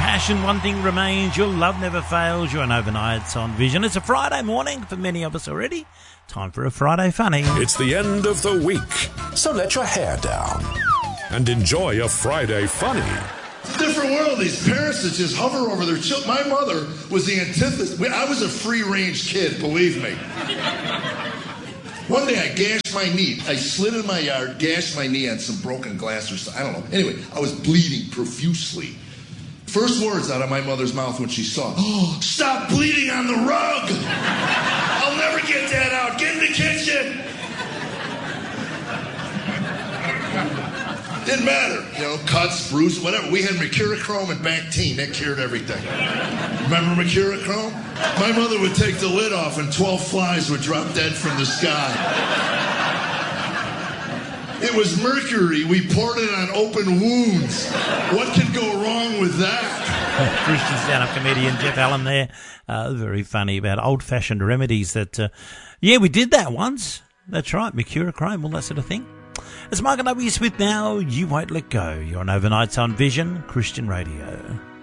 passion, one thing remains. Your love never fails. You're an overnights on Vision. It's a Friday morning for many of us already. Time for a Friday funny. It's the end of the week, so let your hair down and enjoy a Friday funny. Different world. These parents that just hover over their children. My mother was the antithesis. I was a free-range kid, believe me. One day I gashed my knee. I slid in my yard, gashed my knee on some broken glass or something. I don't know. Anyway, I was bleeding profusely. First words out of my mother's mouth when she saw, "Oh, stop bleeding on the rug! I'll never get that out. Get in the kitchen!" Didn't matter. You know, cuts, bruises, whatever. We had Mercurochrome and Bactine. That cured everything. Remember Mercurochrome? My mother would take the lid off and 12 flies would drop dead from the sky. It was mercury. We poured it on open wounds. What could go wrong with that? Christian stand-up comedian Jeff Allen there. Very funny about old-fashioned remedies that, we did that once. That's right, Mercurochrome, all that sort of thing. It's Mark and W. Smith now. You won't let go. You're on Overnights on Vision, Christian Radio.